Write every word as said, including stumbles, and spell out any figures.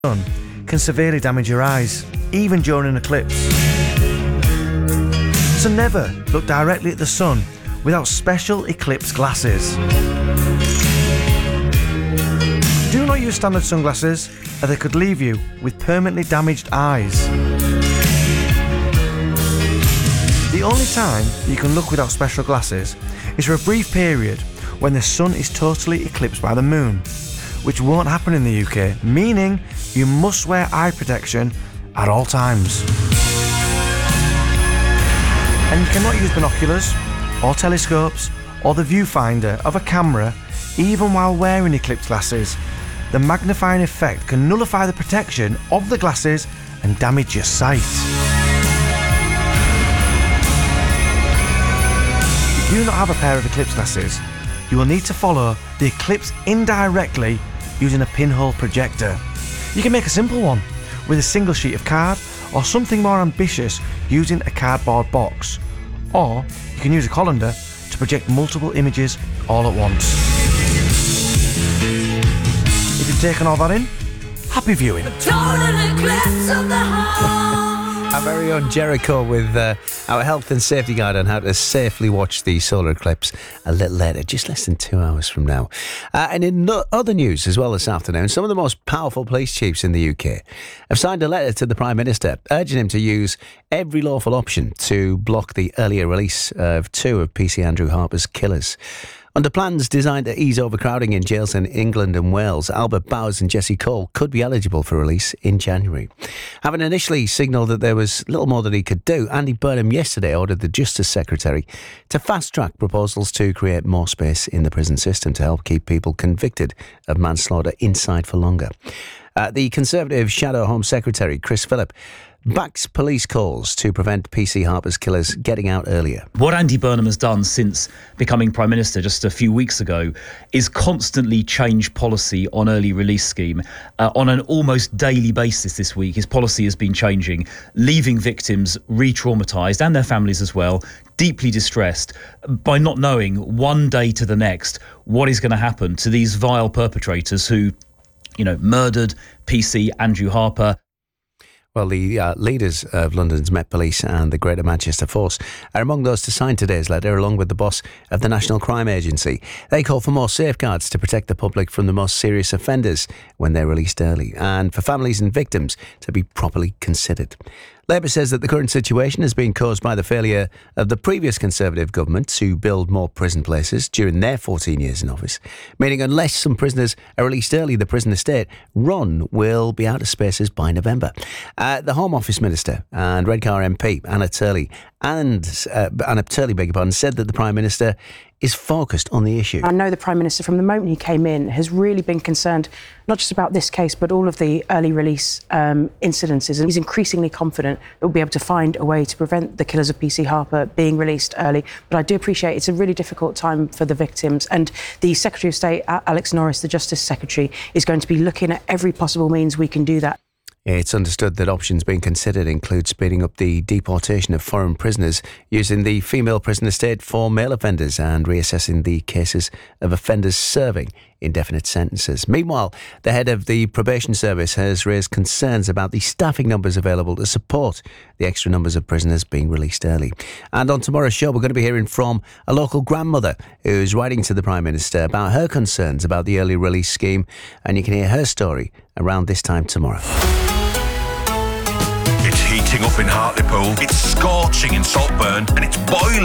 sun can severely damage your eyes, even during an eclipse. So never look directly at the sun without special eclipse glasses. Do not use standard sunglasses, or they could leave you with permanently damaged eyes. The only time you can look without special glasses is for a brief period when the sun is totally eclipsed by the moon, which won't happen in the U K, meaning you must wear eye protection at all times. And you cannot use binoculars or telescopes or the viewfinder of a camera even while wearing eclipse glasses. The magnifying effect can nullify the protection of the glasses and damage your sight. If you do not have a pair of eclipse glasses, you will need to follow the eclipse indirectly using a pinhole projector. You can make a simple one with a single sheet of card, or something more ambitious using a cardboard box. Or you can use a colander to project multiple images all at once. If you've taken all that in, happy viewing. Our very own Jericho with uh, our health and safety guide on how to safely watch the solar eclipse a little later, just less than two hours from now. Uh, and in no- other news as well this afternoon, some of the most powerful police chiefs in the U K have signed a letter to the Prime Minister urging him to use every lawful option to block the earlier release of two of P C Andrew Harper's killers. Under plans designed to ease overcrowding in jails in England and Wales, Albert Bowers and Jesse Cole could be eligible for release in January. Having initially signalled that there was little more that he could do, Andy Burnham yesterday ordered the Justice Secretary to fast-track proposals to create more space in the prison system to help keep people convicted of manslaughter inside for longer. Uh, the Conservative Shadow Home Secretary, Chris Phillip, backs police calls to prevent P C Harper's killers getting out earlier. What Andy Burnham has done since becoming Prime Minister just a few weeks ago is constantly change policy on early release scheme. Uh, on an almost daily basis this week, his policy has been changing, leaving victims re-traumatised and their families as well, deeply distressed by not knowing one day to the next what is going to happen to these vile perpetrators who, you know, murdered P C Andrew Harper. Well, the uh, leaders of London's Met Police and the Greater Manchester Force are among those to sign today's letter, along with the boss of the National Crime Agency. They call for more safeguards to protect the public from the most serious offenders when they're released early, and for families and victims to be properly considered. Labour says that the current situation has been caused by the failure of the previous Conservative government to build more prison places during their fourteen years in office, meaning unless some prisoners are released early, the prison estate run will be out of spaces by November. Uh, the Home Office Minister and Redcar M P, Anna Turley, and uh, Anna Turley, beg your pardon, said that the Prime Minister is focused on the issue. I know the Prime Minister, from the moment he came in, has really been concerned not just about this case, but all of the early release um, incidences. And he's increasingly confident that we'll be able to find a way to prevent the killers of P C Harper being released early. But I do appreciate it's a really difficult time for the victims. And the Secretary of State, Alex Norris, the Justice Secretary, is going to be looking at every possible means we can do that. It's understood that options being considered include speeding up the deportation of foreign prisoners, using the female prison estate for male offenders, and reassessing the cases of offenders serving indefinite sentences. Meanwhile, the head of the probation service has raised concerns about the staffing numbers available to support the extra numbers of prisoners being released early. And on tomorrow's show, we're going to be hearing from a local grandmother who's writing to the Prime Minister about her concerns about the early release scheme, and you can hear her story around this time tomorrow. It's heating up in Hartlepool, it's scorching in Saltburn, and it's boiling